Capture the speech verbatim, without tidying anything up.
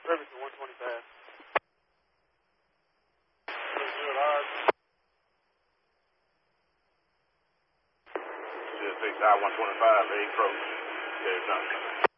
Service to one twenty-five. I one twenty-five, they approach. There's nothing.